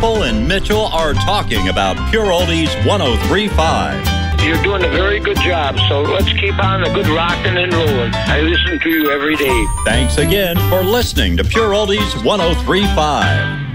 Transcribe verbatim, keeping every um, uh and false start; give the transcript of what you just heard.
people in Mitchell are talking about Pure Oldies one oh three point five. You're doing a very good job, so let's keep on the good rocking and rolling. I listen to you every day. Thanks again for listening to Pure Oldies one oh three point five.